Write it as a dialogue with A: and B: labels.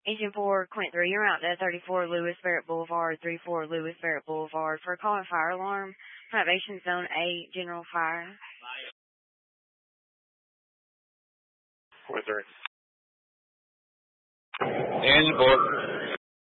A: Agent 4, Quint 3, you're out at 34 Lewis Barrett Boulevard, 34 Lewis Barrett Boulevard for a call and fire alarm. Activation Zone 8, General Fire.
B: Quint 3.
C: Engine 4.